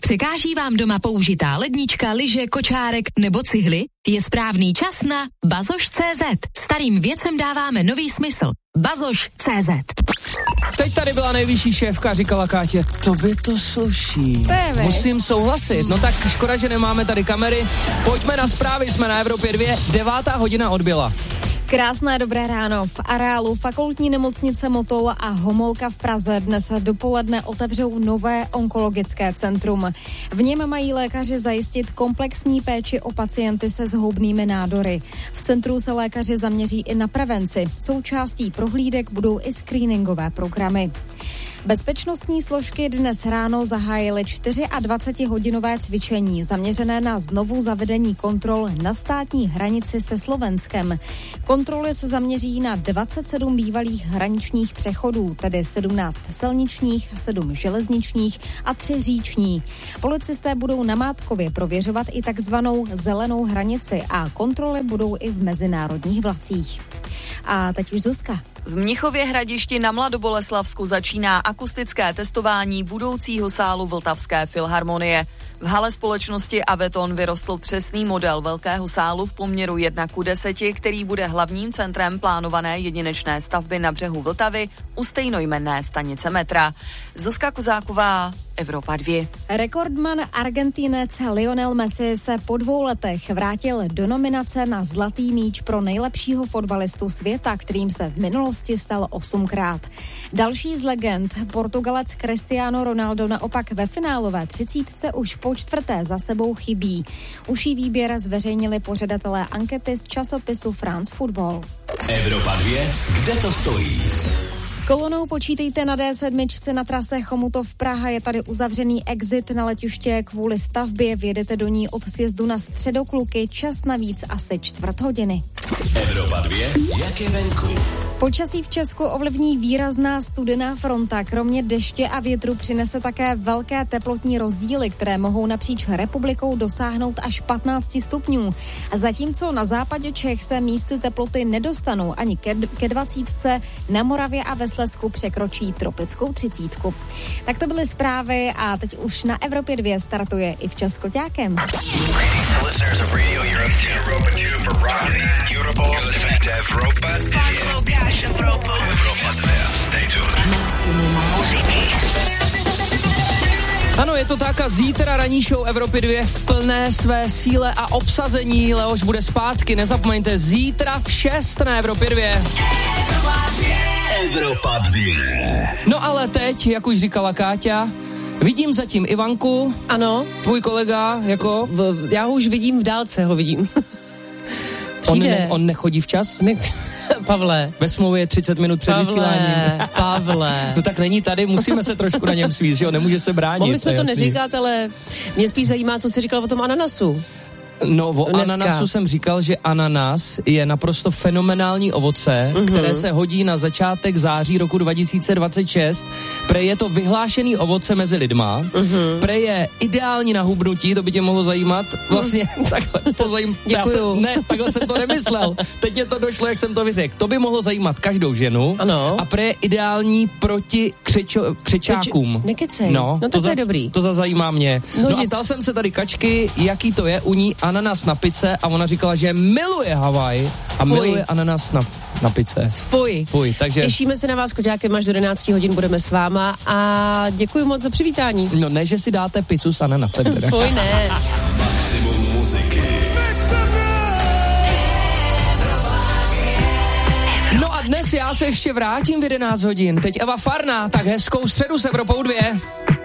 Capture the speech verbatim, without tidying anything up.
Překáží vám doma použitá lednička, lyže, kočárek nebo cihly? Je správný čas na bazoš tečka cé zet. Starým věcem dáváme nový smysl. bazoš tečka cé zet. Teď tady byla nejvyšší šéfka, říkala Kátě, tobě to sluší. Musím souhlasit. No tak škoda, že nemáme tady kamery. Pojďme na zprávy, jsme na Evropě dvě, devátá hodina odbyla. Krásné dobré ráno. V areálu Fakultní nemocnice Motol a Homolka v Praze dnes dopoledne otevřou nové onkologické centrum. V něm mají lékaři zajistit komplexní péči o pacienty se zhoubnými nádory. V centru se lékaři zaměří i na prevenci. Součástí prohlídek budou i screeningové programy. Bezpečnostní složky dnes ráno zahájily dvacetičtyřhodinové cvičení zaměřené na znovu zavedení kontrol na státní hranici se Slovenskem. Kontroly se zaměří na dvacet sedm bývalých hraničních přechodů, tedy sedmnáct silničních, sedm železničních a tři říční. Policisté budou namátkově prověřovat i takzvanou zelenou hranici a kontroly budou i v mezinárodních vlacích. A teď už Zuzka. V Mnichově Hradišti na Mladoboleslavsku začíná akustické testování budoucího sálu Vltavské filharmonie. V hale společnosti Aveton vyrostl přesný model velkého sálu v poměru jedna ku deseti, který bude hlavním centrem plánované jedinečné stavby na břehu Vltavy u stejnojmenné stanice metra. Zuzka Kozáková, Evropa dvě. Rekordman Argentinec Lionel Messi se po dvou letech vrátil do nominace na Zlatý míč pro nejlepšího fotbalistu světa, kterým se v minulosti stal osmkrát. Další z legend, Portugalec Cristiano Ronaldo, naopak ve finálové třicítce už po čtvrté za sebou chybí. Užší výběr zveřejnili pořadatelé ankety z časopisu France Football. Evropa dvě, kde to stojí? S kolonou počítejte na dé sedm na trase Chomutov Praha, je tady uzavřený exit na letiště kvůli stavbě, vjedete do ní od sjezdu na Středokluky, čas navíc asi čtvrt hodiny. Evropa dvě, jak je venku? Počasí v Česku ovlivní výrazná studená fronta. Kromě deště a větru přinese také velké teplotní rozdíly, které mohou napříč republikou dosáhnout až patnáct stupňů. Zatímco na západě Čech se místy teploty nedostanou ani ke, ke dvacítce, na Moravě a ve Slezsku překročí tropickou třicítku. Tak to byly zprávy a teď už na Evropě dvě startuje i v Českoťákem. Ano, je to tak a zítra ranní show Evropy dvě v plné své síle a obsazení. Leoš bude zpátky, nezapomeňte, zítra v šest na Evropě dvě. Evropa dvě. No ale teď, jak už říkala Káťa, vidím zatím Ivanku. Ano. Tvůj kolega, jako? V, já ho už vidím v dálce, ho vidím. On, ne, on nechodí včas? Ne, Pavle. Ve smlouvě je třicet minut před Pavle, vysíláním. Pavle. No tak není tady, musíme se trošku na něm svízt, že jo, nemůže se bránit. Mohli jsme to jasný. neříkat, ale mě spíš zajímá, co jsi říkal o tom ananasu. No, o Dneska. ananasu jsem říkal, že ananas je naprosto fenomenální ovoce, mm-hmm. které se hodí na začátek září roku dva tisíce dvacet šest. Prej je to vyhlášený ovoce mezi lidma. Mm-hmm. Prej je ideální na hubnutí, to by tě mohlo zajímat. Vlastně mm. takhle to zajímá. Děkuju. Ne, takhle jsem to nemyslel. Teď mě to došlo, jak jsem to vyřekl. To by mohlo zajímat každou ženu. Ano. A prej je ideální proti křečo, křečákům. Křeč, nekecej. No, no to, to, to je dobrý. To zajímá mě. No, no a ptal jsem se tady Kačky, jaký to je u ní ananas na pice a ona říkala, že miluje Havaj a Fuj. miluje ananas na, na pice. Fuj. Fuj, takže... Těšíme se na vás, Koťákem, až do jedenáct hodin budeme s váma a děkuji moc za přivítání. No ne, že si dáte pizzu s ananasem. Fuj, ne. Maximum muziky. No a dnes já se ještě vrátím v jedenáct hodin. Teď Eva Farná, tak hezkou středu s Evropou dvě.